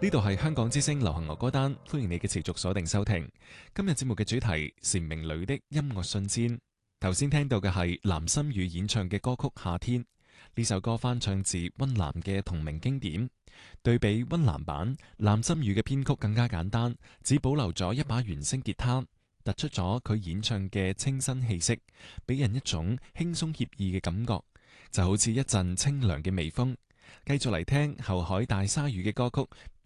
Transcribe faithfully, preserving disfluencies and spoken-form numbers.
呢度係香港之聲流行樂歌單，歡迎你嘅持續鎖定收聽。今日節目嘅主題蟬鳴裏的音樂信箋。頭先聽到嘅係藍心宇演唱嘅歌曲《夏天》，呢首歌翻唱自溫嵐嘅同名經典。對比溫嵐版，藍心宇嘅編曲更加簡單，只保留咗一把原聲吉他，突出咗佢演唱嘅清新氣息，俾人一種輕鬆愜意嘅感覺，就好似一陣清涼嘅微風。繼續嚟聽後海大鯊魚嘅歌曲。